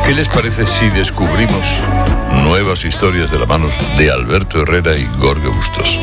¿Qué les parece si descubrimos nuevas historias de la mano de Alberto Herrera y Jorge Bustos?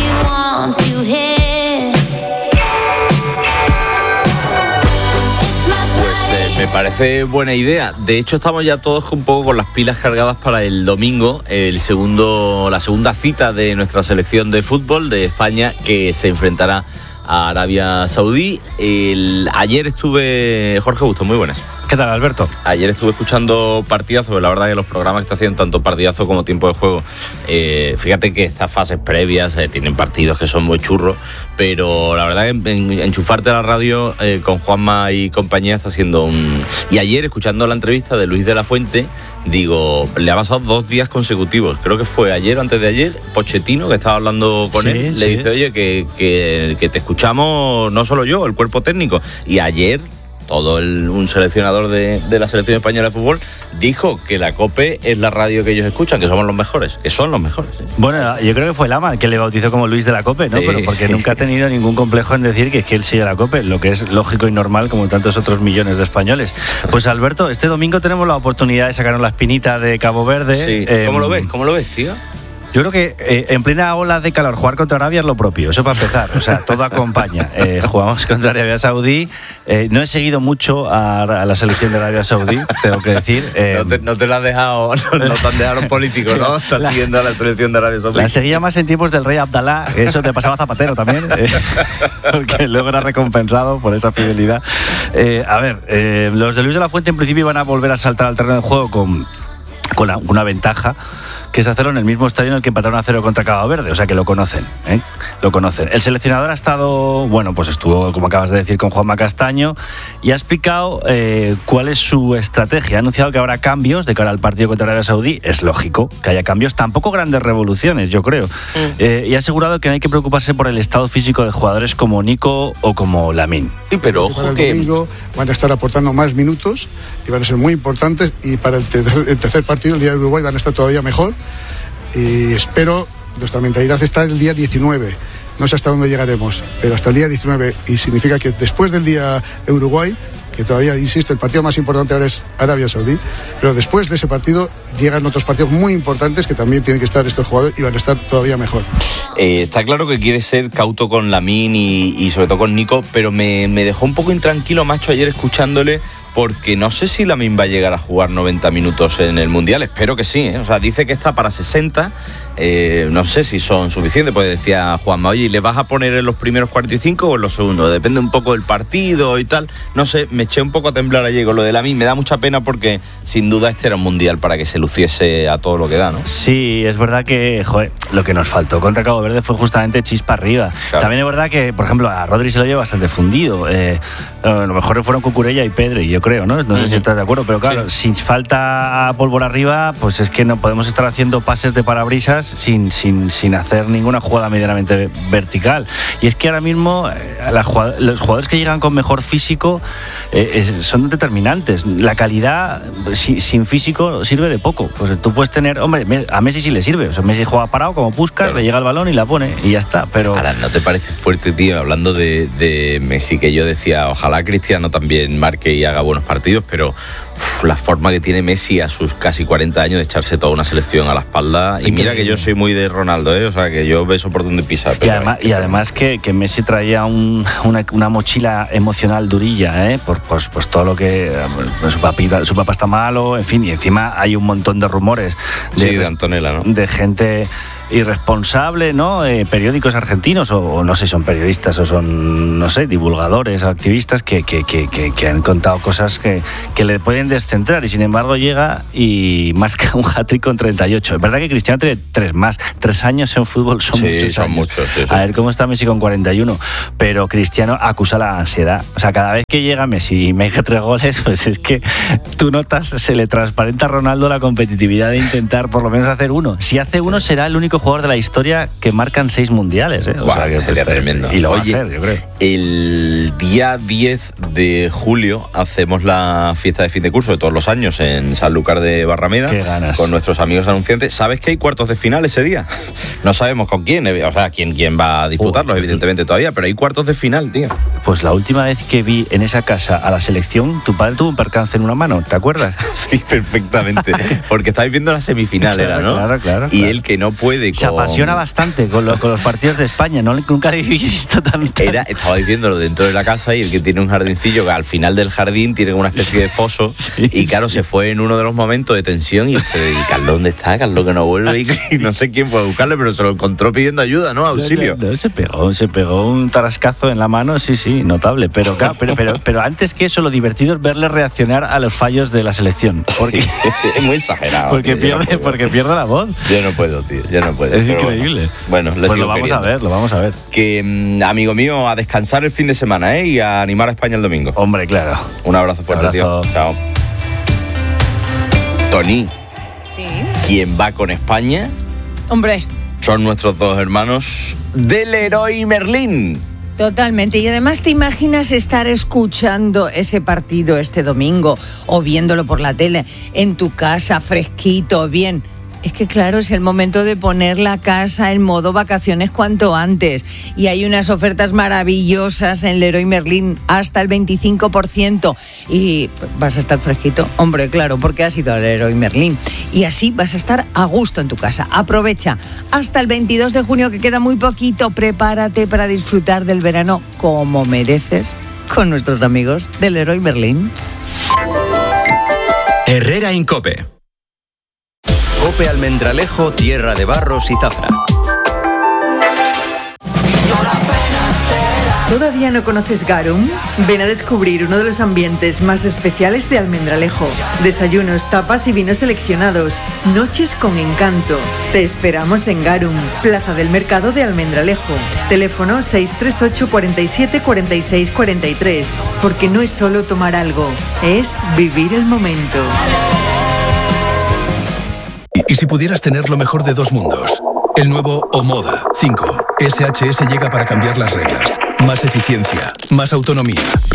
Me parece buena idea. De hecho, estamos ya todos un poco con las pilas cargadas para el domingo, la segunda cita de nuestra selección de fútbol de España, que se enfrentará a Arabia Saudí. Ayer estuve... Jorge Bustos, muy buenas. ¿Qué tal, Alberto? Ayer estuve escuchando Partidazo, la verdad que los programas que está haciendo tanto Partidazo como Tiempo de Juego, fíjate que estas fases previas tienen partidos que son muy churros, pero la verdad que enchufarte a la radio con Juanma y compañía está siendo Y ayer, escuchando la entrevista de Luis de la Fuente, digo, le ha pasado 2 días consecutivos, creo que fue ayer o antes de ayer, Pochettino, que estaba hablando con él, le dice, oye, que te escuchamos no solo yo, el cuerpo técnico, y ayer... un seleccionador de la selección española de fútbol dijo que la COPE es la radio que ellos escuchan, que somos los mejores, que son los mejores. Bueno, yo creo que fue Lama que le bautizó como Luis de la COPE, ¿no? Pero porque nunca ha tenido ningún complejo en decir que es que él sigue la COPE, lo que es lógico y normal como tantos otros millones de españoles. Pues Alberto, este domingo tenemos la oportunidad de sacarnos la espinita de Cabo Verde. Sí. ¿Cómo lo ves, tío? Yo creo que en plena ola de calor jugar contra Arabia es lo propio, eso para empezar, o sea, todo acompaña. Jugamos contra Arabia Saudí, no he seguido mucho a la selección de Arabia Saudí, tengo que decir. No te la has dejado, no te han dejado políticos, ¿no? Estás siguiendo a la selección de Arabia Saudí. La seguía más en tiempos del rey Abdalá, eso te pasaba Zapatero también, porque luego era recompensado por esa fidelidad. Los de Luis de la Fuente en principio iban a volver a saltar al terreno de juego con una ventaja, que es hacerlo en el mismo estadio en el que empataron a 0 contra Cabo Verde, o sea que lo conocen, lo conocen. El seleccionador ha estado, estuvo, como acabas de decir, con Juanma Castaño y ha explicado cuál es su estrategia. Ha anunciado que habrá cambios de cara al partido contra Arabia Saudí, es lógico que haya cambios, tampoco grandes revoluciones, yo creo, y ha asegurado que no hay que preocuparse por el estado físico de jugadores como Nico o como Lamine. Sí, pero ojo que... el domingo van a estar aportando más minutos y van a ser muy importantes, y para el tercer partido, el día de Uruguay, van a estar todavía mejor. Y espero, nuestra mentalidad está el día 19, no sé hasta dónde llegaremos, pero hasta el día 19, y significa que después del día de Uruguay, que todavía, insisto, el partido más importante ahora es Arabia Saudí, pero después de ese partido llegan otros partidos muy importantes que también tienen que estar estos jugadores y van a estar todavía mejor. Está claro que quiere ser cauto con Lamine y sobre todo con Nico, pero me dejó un poco intranquilo, macho, ayer escuchándole, porque no sé si Lamine va a llegar a jugar 90 minutos en el Mundial, espero que sí, O sea, dice que está para 60, no sé si son suficientes, pues decía Juanma, oye, ¿le vas a poner en los primeros 45 o en los segundos? Depende un poco del partido y tal, no sé, me eché un poco a temblar ayer con lo de Lamine, me da mucha pena porque sin duda este era un Mundial para que se luciese a todo lo que da, ¿no? Sí, es verdad que, lo que nos faltó contra Cabo Verde fue justamente chispa arriba. Claro. También es verdad que, por ejemplo, a Rodri se lo lleva bastante fundido, lo mejor fueron Cucurella y Pedri, yo creo, ¿no? No sé si estás de acuerdo, pero claro, si falta pólvora arriba, pues es que no podemos estar haciendo pases de parabrisas sin hacer ninguna jugada medianamente vertical. Y es que ahora mismo los jugadores que llegan con mejor físico son determinantes. La calidad sin físico sirve de poco. Pues tú puedes tener, a Messi sí le sirve. O sea, Messi juega parado como Puskás, le llega el balón y la pone y ya está. Pero ahora, ¿no te parece fuerte, tío? Hablando de Messi, que yo decía, ojalá Cristiano también marque y haga buenos partidos, pero la forma que tiene Messi a sus casi 40 años de echarse toda una selección a la espalda. Y mira que yo soy muy de Ronaldo, o sea, que yo beso por donde pisa. Y además que Messi traía una mochila emocional durilla, pues todo lo que su papá está malo, en fin, y encima hay un montón de rumores de Antonella, ¿no? De gente irresponsable, ¿no? Periódicos argentinos, o no sé, son periodistas o son, no sé, divulgadores, activistas que han contado cosas que le pueden descentrar, y sin embargo llega y marca un hat-trick con 38. Es verdad que Cristiano tiene 3 años en fútbol, son muchos años. Sí. A ver cómo está Messi con 41, pero Cristiano acusa la ansiedad. O sea, cada vez que llega Messi y mete 3 goles, pues es que tú notas, se le transparenta a Ronaldo la competitividad de intentar por lo menos hacer uno. Si hace uno, será el único jugadores de la historia que marcan 6 mundiales. O Buah, sea, que sería tremendo. Y lo va a Oye, hacer, yo creo. el día 10 de julio hacemos la fiesta de fin de curso de todos los años en Sanlúcar de Barrameda. Qué ganas. Con nuestros amigos anunciantes. ¿Sabes que hay cuartos de final ese día? No sabemos con quién, o sea, quién va a disputarlos, evidentemente todavía, pero hay cuartos de final, tío. Pues la última vez que vi en esa casa a la selección, tu padre tuvo un percance en una mano, ¿te acuerdas? Sí, perfectamente. Porque estáis viendo la semifinal, Claro, ¿no? Claro. Y él que no puede Se apasiona bastante con los partidos de España, ¿no? Nunca he visto tanto. Estabais viéndolo dentro de la casa y el que tiene un jardincillo, que al final del jardín tiene una especie de foso, Sí. y claro, se fue en uno de los momentos de tensión y Carlos, ¿dónde está? Carlos que no vuelve, y no sé quién fue a buscarle, pero se lo encontró pidiendo ayuda, ¿no? Auxilio. No, se pegó un tarascazo en la mano, sí, notable. Pero, claro, pero antes que eso, lo divertido es verle reaccionar a los fallos de la selección. Porque, Es muy exagerado. porque tío, yo no pierde la voz. Yo no puedo, tío, yo no puedo. Es pero increíble. Bueno, Pues lo vamos a ver. Que, amigo mío, a descansar el fin de semana, y a animar a España el domingo. Hombre, claro. Un abrazo fuerte, Abrazo. tío. Chao. Tony, Sí. ¿quién va con España? Hombre, Son nuestros dos hermanos del Leroy Merlin. totalmente. Y además, ¿te imaginas estar escuchando ese partido este domingo o viéndolo por la tele en tu casa, fresquito, bien? Es que claro, es el momento de poner la casa en modo vacaciones cuanto antes. Y hay unas ofertas maravillosas en Leroy Merlin, hasta el 25%. Y vas a estar fresquito. Hombre, claro, porque has ido al Leroy Merlin. Y así vas a estar a gusto en tu casa. Aprovecha hasta el 22 de junio, que queda muy poquito. Prepárate para disfrutar del verano como mereces con nuestros amigos del Leroy Merlin. Herrera Incope. Cope Almendralejo, tierra de barros y zafra. ¿Todavía no conoces Garum? Ven a descubrir uno de los ambientes más especiales de Almendralejo. Desayunos, tapas y vinos seleccionados. Noches con encanto. Te esperamos en Garum, Plaza del Mercado de Almendralejo. Teléfono 638 47 46 43. Porque no es solo tomar algo, es vivir el momento. ¿Y si pudieras tener lo mejor de dos mundos? El nuevo Omoda 5. SHS llega para cambiar las reglas. Más eficiencia, más autonomía.